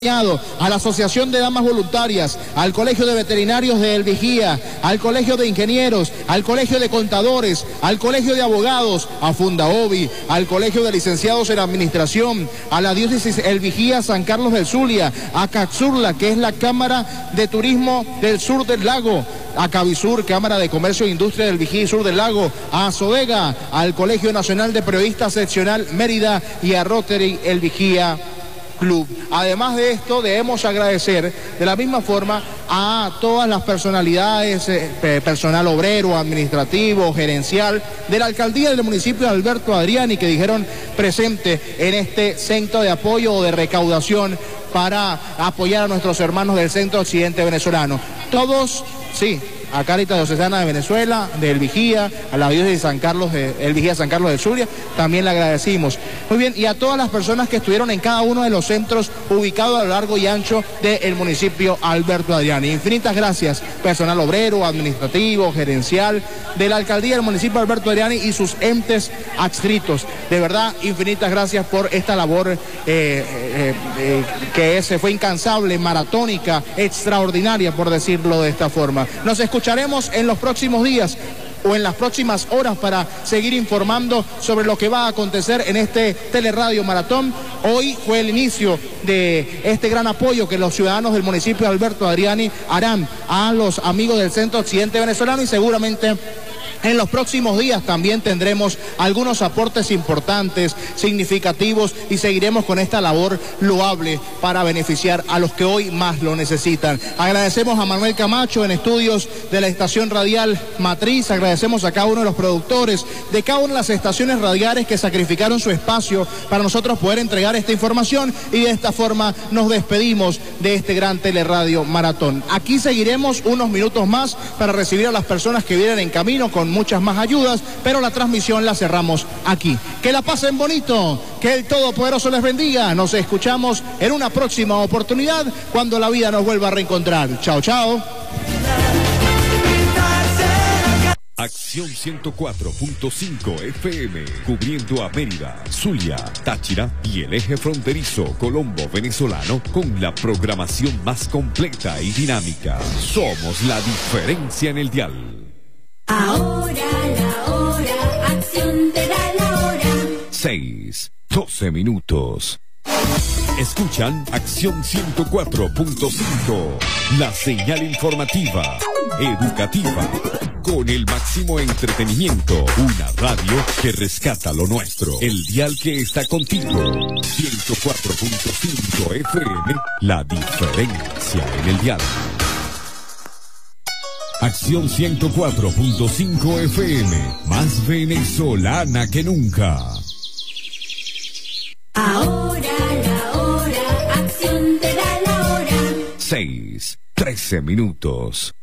A la Asociación de Damas Voluntarias, al Colegio de Veterinarios de El Vigía, al Colegio de Ingenieros, al Colegio de Contadores, al Colegio de Abogados, a Fundaovi, al Colegio de Licenciados en Administración, a la Diócesis El Vigía San Carlos del Zulia, a Caxurla, que es la Cámara de Turismo del Sur del Lago, a Cabisur, Cámara de Comercio e Industria del Vigía y Sur del Lago, a Sodega, al Colegio Nacional de Periodistas Seccional Mérida y a Rotary El Vigía Club. Además de esto, debemos agradecer de la misma forma a todas las personalidades, personal obrero, administrativo, gerencial de la alcaldía del municipio de Alberto Adriani, que dijeron presente en este centro de apoyo o de recaudación para apoyar a nuestros hermanos del centro occidente venezolano. Todos, sí, a Cáritas Diocesana de Venezuela, del Vigía, a la diócesis de San Carlos, el Vigía San Carlos del Zulia, también le agradecimos. Muy bien, y a todas las personas que estuvieron en cada uno de los centros ubicados a lo largo y ancho del municipio Alberto Adriani. Infinitas gracias, personal obrero, administrativo, gerencial, de la alcaldía del municipio Alberto Adriani y sus entes adscritos. De verdad, infinitas gracias por esta labor que fue incansable, maratónica, extraordinaria, por decirlo de esta forma. Nos escucharemos en los próximos días o en las próximas horas para seguir informando sobre lo que va a acontecer en este Teleradio Maratón. Hoy fue el inicio de este gran apoyo que los ciudadanos del municipio de Alberto Adriani harán a los amigos del centro occidente venezolano, y seguramente en los próximos días también tendremos algunos aportes importantes, significativos, y seguiremos con esta labor loable para beneficiar a los que hoy más lo necesitan. Agradecemos a Manuel Camacho en estudios de la estación radial Matriz, agradecemos a cada uno de los productores de cada una de las estaciones radiales que sacrificaron su espacio para nosotros poder entregar esta información, y de esta forma nos despedimos de este gran Teleradio Maratón. Aquí seguiremos unos minutos más para recibir a las personas que vienen en camino con muchas más ayudas, pero la transmisión la cerramos aquí. Que la pasen bonito, que el Todopoderoso les bendiga. Nos escuchamos en una próxima oportunidad cuando la vida nos vuelva a reencontrar. Chao, chao. Acción 104.5 FM, cubriendo a Mérida, Zulia, Táchira y el eje fronterizo Colombo venezolano con la programación más completa y dinámica. Somos la diferencia en el dial. Ahora la hora, Acción te da la hora. 6:12 minutos. Escuchan Acción 104.5, la señal informativa, educativa, con el máximo entretenimiento. Una radio que rescata lo nuestro. El dial que está contigo. 104.5 FM, la diferencia en el dial. Acción 104.5 FM, más venezolana que nunca. Ahora la hora, Acción te da la hora. 6:13 minutos.